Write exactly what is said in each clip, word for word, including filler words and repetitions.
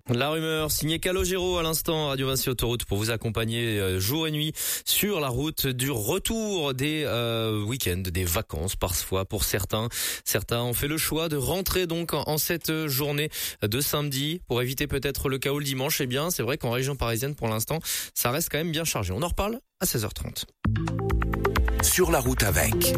La rumeur, signé Calogero à l'instant, Radio Vinci Autoroute pour vous accompagner euh, jour et nuit sur la route du retour des euh, week-ends, des vacances parfois pour certains. Certains ont fait le choix de rentrer donc en, en cette journée de samedi pour éviter peut-être le chaos le dimanche. Eh bien, c'est vrai qu'en région parisienne pour l'instant, ça reste quand même bien chargé. On en reparle à seize heures trente. Sur la route avec...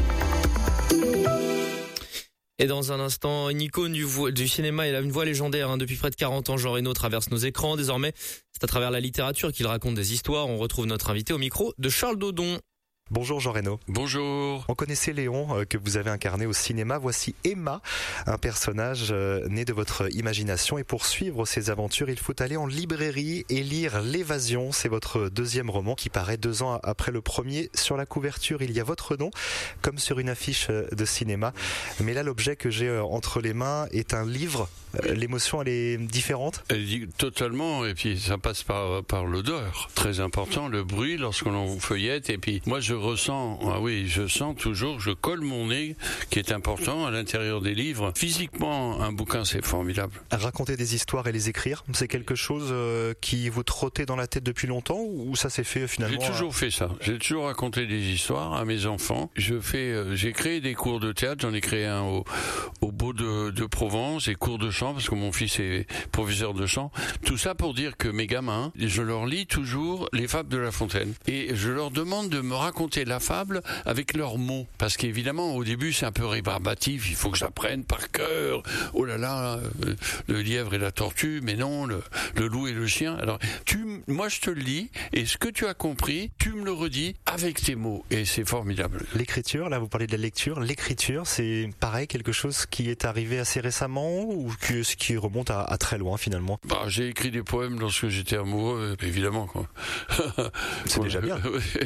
Et dans un instant, une icône du, vo- du cinéma et une voix légendaire hein, depuis près de quarante ans, Jean Reno traverse nos écrans. Désormais, c'est à travers la littérature qu'il raconte des histoires. On retrouve notre invité au micro de Charles Dodon. Bonjour Jean Reno. Bonjour. On connaissait Léon euh, que vous avez incarné au cinéma. Voici Emma, un personnage euh, né de votre imagination. Et pour suivre ses aventures, il faut aller en librairie et lire L'Évasion. C'est votre deuxième roman qui paraît deux ans après le premier. Sur la couverture, il y a votre nom, comme sur une affiche de cinéma. Mais là, l'objet que j'ai entre les mains est un livre. L'émotion, elle est différente ? Elle dit totalement, et puis ça passe par, par l'odeur. Très important, le bruit lorsqu'on en feuillette. Et puis moi, je ressens, ah oui, je sens toujours, je colle mon nez, qui est important à l'intérieur des livres. Physiquement, un bouquin, c'est formidable. Raconter des histoires et les écrire, c'est quelque chose qui vous trottait dans la tête depuis longtemps ou ça s'est fait finalement ? J'ai toujours fait ça. J'ai toujours raconté des histoires à mes enfants. Je fais, j'ai créé des cours de théâtre. J'en ai créé un au, au Beau de, de Provence et cours de chant parce que mon fils est professeur de chant. Tout ça pour dire que mes gamins, je leur lis toujours les fables de La Fontaine et je leur demande de me raconter la fable avec leurs mots. Parce qu'évidemment, au début, c'est un peu rébarbatif. Il faut que j'apprenne par cœur. Oh là là, le lièvre et la tortue, mais non, le, le loup et le chien. Alors, tu, moi, je te le lis et ce que tu as compris, tu me le redis avec tes mots et c'est formidable. L'écriture, là, vous parlez de la lecture. L'écriture, c'est pareil, quelque chose qui est arrivé assez récemment ou que, ce qui remonte à, à très loin finalement? Bah, j'ai écrit des poèmes lorsque j'étais amoureux, évidemment, quoi. C'est déjà bien.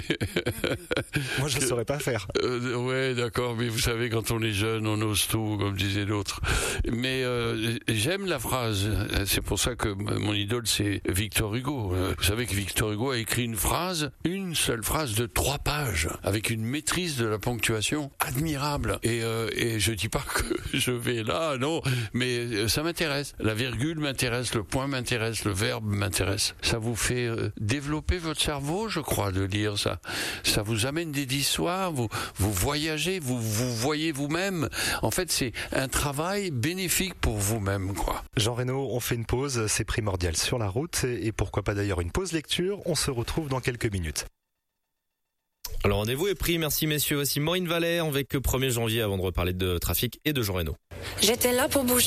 Moi, je ne saurais pas faire. Euh, ouais, d'accord, mais vous savez, quand on est jeune, on ose tout, comme disait l'autre. Mais euh, j'aime la phrase. C'est pour ça que mon idole, c'est Victor Hugo. Vous savez que Victor Hugo a écrit une phrase, une seule phrase de trois pages, avec une maîtrise de la ponctuation admirable. Et, euh, et je dis pas que je vais là, non, mais ça m'intéresse. La virgule m'intéresse, le point m'intéresse, le verbe m'intéresse. Ça vous fait euh, développer votre cerveau, je crois, de lire ça. Ça vous amène des histoires, vous, vous voyagez, vous vous voyez vous-même. En fait, c'est un travail bénéfique pour vous-même, quoi. Jean Reno, on fait une pause, c'est primordial sur la route, et pourquoi pas d'ailleurs une pause lecture. On se retrouve dans quelques minutes. Alors rendez-vous est pris, merci messieurs. Voici Maureen Vallet avec le premier janvier avant de reparler de trafic et de Jean Reno. J'étais là pour bouger.